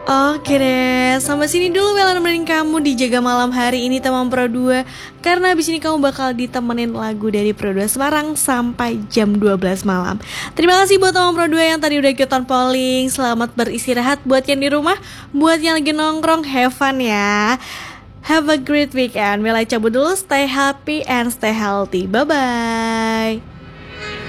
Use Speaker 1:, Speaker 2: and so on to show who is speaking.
Speaker 1: Oke deh, sampai sini dulu Bella nemenin kamu di Jaga Malam hari ini teman Pro 2. Karena abis ini kamu bakal ditemenin lagu dari Pro 2 Semarang sampai jam 12 malam. Terima kasih buat teman Pro 2 yang tadi udah ikutan polling. Selamat beristirahat buat yang di rumah, buat yang lagi nongkrong, have fun ya. Have a great weekend. Bella cabut dulu, stay happy and stay healthy. Bye-bye.